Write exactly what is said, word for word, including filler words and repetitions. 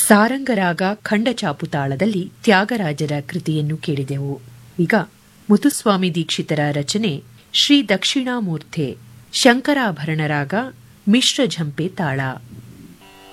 ಸಾರಂಗರಾಗ ಖಂಡಚಾಪು ತಾಳದಲ್ಲಿ ತ್ಯಾಗರಾಜರ ಕೃತಿಯನ್ನು ಕೇಳಿದೆವು. ಈಗ ಮುತ್ತುಸ್ವಾಮಿ ದೀಕ್ಷಿತರ ರಚನೆ ಶ್ರೀ ದಕ್ಷಿಣಾಮೂರ್ತೆ ಶಂಕರಾಭರಣ ರಾಗ ಮಿಶ್ರ ಝಂಪೆ ತಾಳ.